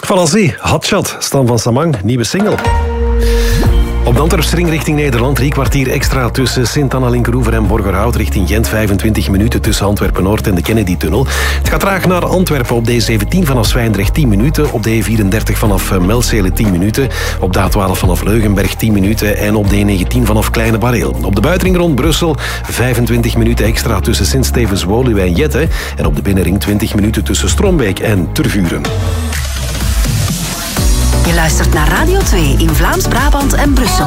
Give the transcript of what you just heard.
Valancy, Hotshot, Stan van Samang, nieuwe single. Op de Antwerpsring richting Nederland, 3 kwartier extra tussen Sint-Anna-Linkeroever en Borgerhout richting Gent, 25 minuten tussen Antwerpen-Noord en de Kennedy-tunnel. Het gaat traag naar Antwerpen op de E17 vanaf Zwijndrecht 10 minuten, op de E34 vanaf Melzele 10 minuten, op de A12 vanaf Leugenberg 10 minuten en op de E19 vanaf Kleine Bareel. Op de buitenring rond Brussel 25 minuten extra tussen Sint-Stevens-Woluwe en Jette en op de binnenring 20 minuten tussen Strombeek en Tervuren. Je luistert naar Radio 2 in Vlaams-Brabant en Brussel.